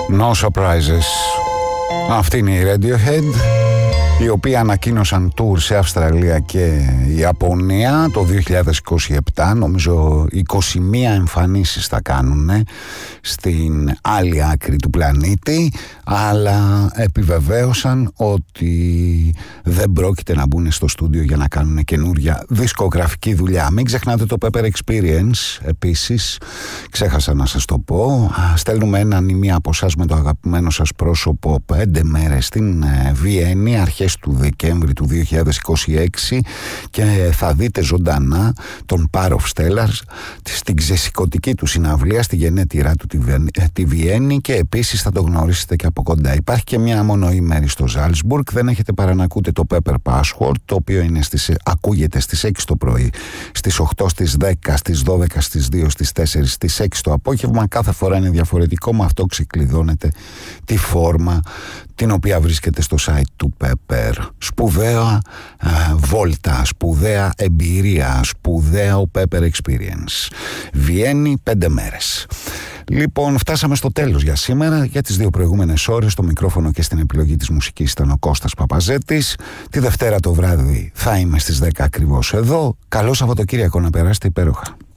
No surprises. Αυτή είναι η Radiohead, οι οποίοι ανακοίνωσαν tour σε Αυστραλία και Ιαπωνία το 2027. Νομίζω 21 εμφανίσεις θα κάνουν στην άλλη άκρη του πλανήτη, αλλά επιβεβαίωσαν ότι δεν πρόκειται να μπουν στο στούντιο για να κάνουν καινούρια δισκογραφική δουλειά. Μην ξεχνάτε το Pepper Experience επίσης, ξέχασα να σας το πω. Στέλνουμε έναν ή μία από εσάς με το αγαπημένο σας πρόσωπο 5 μέρες στην Βιέννη αρχές του Δεκέμβρη του 2026 και θα δείτε ζωντανά τον Pair of Stellars στην ξεσηκωτική του συναυλία στη γενέτειρά του τη Βιέννη, και επίσης θα το γνωρίσετε και από κοντά. Υπάρχει και μια μονοήμερη στο Ζάλτσμπουργκ. Δεν έχετε παρά να ακούτε το Pepper Password, το οποίο είναι ακούγεται στις 6 το πρωί, στις 8, στις 10, στις 12, στις 2, στις 4, στις 6 το απόγευμα. Κάθε φορά είναι διαφορετικό, με αυτό ξεκλειδώνετε τη φόρμα την οποία βρίσκεται στο site του Pepper. Σπουδαία βόλτα, σπουδαία εμπειρία, σπουδαίο Pepper Experience. Βιέννη 5 μέρες. Λοιπόν, φτάσαμε στο τέλος για σήμερα. Για τις 2 προηγούμενες ώρες στο μικρόφωνο και στην επιλογή της μουσικής ήταν ο Κώστας Παπαζέτης. Τη Δευτέρα το βράδυ θα είμαι στις 10 ακριβώς εδώ. Καλό Σαββατοκύριακο, να περάσετε υπέροχα.